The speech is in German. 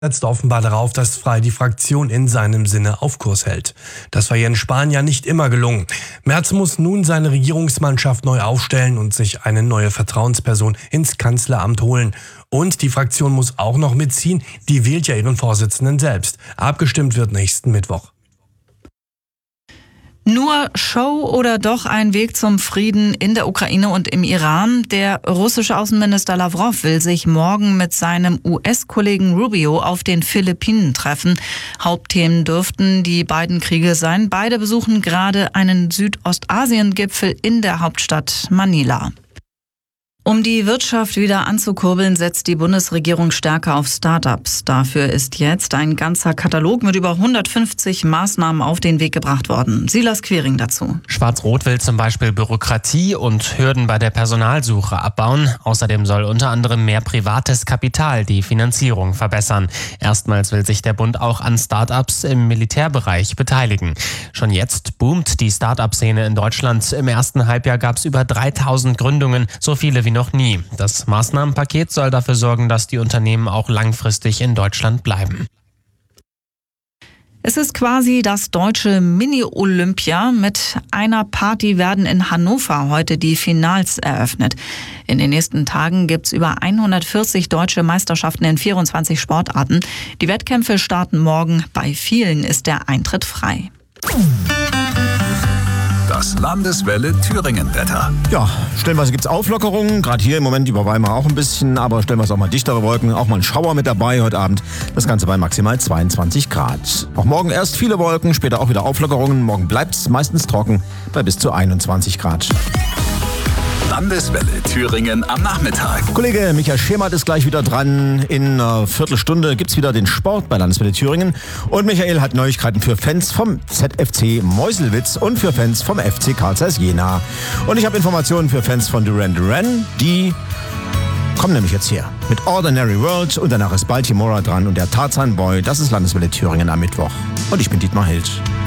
Setzt offenbar darauf, dass Frei die Fraktion in seinem Sinne auf Kurs hält. Das war Jens Spahn ja nicht immer gelungen. Merz muss nun seine Regierungsmannschaft neu aufstellen und sich eine neue Vertrauensperson ins Kanzleramt holen. Und die Fraktion muss auch noch mitziehen, die wählt ja ihren Vorsitzenden selbst. Abgestimmt wird nächsten Mittwoch. Nur Show oder doch ein Weg zum Frieden in der Ukraine und im Iran? Der russische Außenminister Lavrov will sich morgen mit seinem US-Kollegen Rubio auf den Philippinen treffen. Hauptthemen dürften die beiden Kriege sein. Beide besuchen gerade einen Südostasien-Gipfel in der Hauptstadt Manila. Um die Wirtschaft wieder anzukurbeln, setzt die Bundesregierung stärker auf Start-ups. Dafür ist jetzt ein ganzer Katalog mit über 150 Maßnahmen auf den Weg gebracht worden. Silas Quiring dazu. Schwarz-Rot will zum Beispiel Bürokratie und Hürden bei der Personalsuche abbauen. Außerdem soll unter anderem mehr privates Kapital die Finanzierung verbessern. Erstmals will sich der Bund auch an Start-ups im Militärbereich beteiligen. Schon jetzt boomt die Start-up-Szene in Deutschland. Im ersten Halbjahr gab es über 3000 Gründungen, so viele wie noch nie. Das Maßnahmenpaket soll dafür sorgen, dass die Unternehmen auch langfristig in Deutschland bleiben. Es ist quasi das deutsche Mini-Olympia. Mit einer Party werden in Hannover heute die Finals eröffnet. In den nächsten Tagen gibt's über 140 deutsche Meisterschaften in 24 Sportarten. Die Wettkämpfe starten morgen. Bei vielen ist der Eintritt frei. Das Landeswelle Thüringen-Wetter. Ja, stellenweise gibt es Auflockerungen, gerade hier im Moment über Weimar auch ein bisschen, aber stellenweise auch mal dichtere Wolken, auch mal ein Schauer mit dabei heute Abend. Das Ganze bei maximal 22 Grad. Auch morgen erst viele Wolken, später auch wieder Auflockerungen. Morgen bleibt es meistens trocken bei bis zu 21 Grad. Landeswelle Thüringen am Nachmittag. Kollege Michael Schemert ist gleich wieder dran. In einer Viertelstunde gibt's wieder den Sport bei Landeswelle Thüringen. Und Michael hat Neuigkeiten für Fans vom ZFC Meuselwitz und für Fans vom FC Carl Zeiss Jena. Und ich habe Informationen für Fans von Duran Duran. Die kommen nämlich jetzt hier mit Ordinary World. Und danach ist Baltimora dran und der Tarzan Boy. Das ist Landeswelle Thüringen am Mittwoch. Und ich bin Dietmar Hild.